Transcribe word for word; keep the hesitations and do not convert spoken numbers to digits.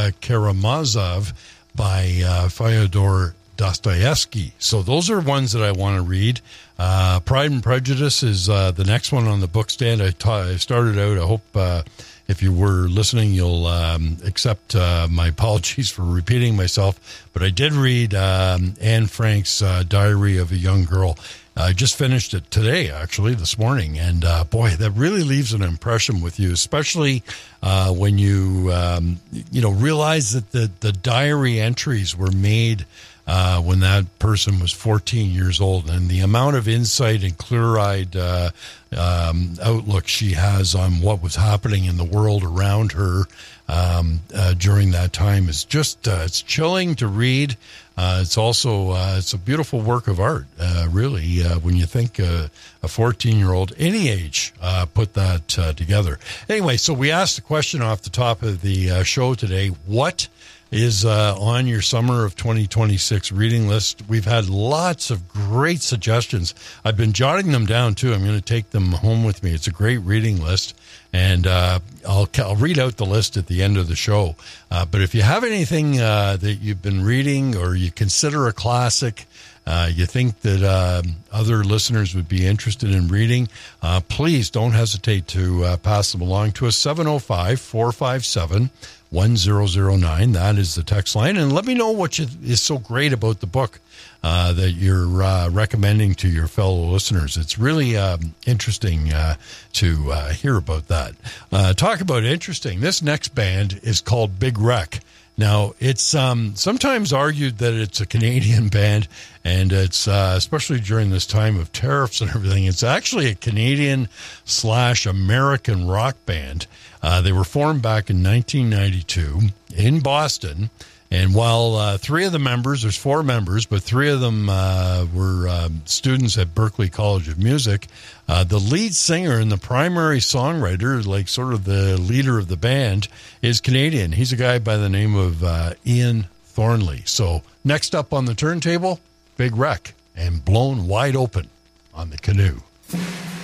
uh, Karamazov by uh, Fyodor Dostoevsky. So those are ones that I want to read. Uh, Pride and Prejudice is uh, the next one on the book stand. I, ta- I started out, I hope uh, if you were listening, you'll um, accept uh, my apologies for repeating myself. But I did read um, Anne Frank's uh, Diary of a Young Girl. I just finished it today, actually, this morning. And, uh, boy, that really leaves an impression with you, especially uh, when you, um, you know, realize that the, the diary entries were made uh, when that person was fourteen years old. And the amount of insight and clear-eyed uh, um, outlook she has on what was happening in the world around her um, uh, during that time is just, uh, it's chilling to read. Uh, it's also uh, it's a beautiful work of art, uh, really, uh, when you think uh, a fourteen-year-old, any age, uh, put that uh, together. Anyway, so we asked a question off the top of the uh, show today. What is uh, on your summer of twenty twenty-six reading list? We've had lots of great suggestions. I've been jotting them down, too. I'm going to take them home with me. It's a great reading list. And uh, I'll, I'll read out the list at the end of the show. Uh, but if you have anything uh, that you've been reading or you consider a classic, uh, you think that uh, other listeners would be interested in reading, uh, please don't hesitate to uh, pass them along to us. seven oh five, four five seven, one oh oh nine. That is the text line. And let me know what you, is so great about the book uh, that you're uh, recommending to your fellow listeners. It's really um, interesting uh, to uh, hear about that. Uh, talk about interesting. This next band is called Big Wreck. Now, it's um, sometimes argued that it's a Canadian band, and it's uh, especially during this time of tariffs and everything, it's actually a Canadian slash American rock band. Uh, they were formed back in nineteen ninety-two in Boston. And while uh, three of the members, there's four members, but three of them uh, were uh, students at Berklee College of Music, uh, the lead singer and the primary songwriter, like sort of the leader of the band, is Canadian. He's a guy by the name of uh, Ian Thornley. So next up on the turntable, Big Wreck and Blown Wide Open on the Canoe.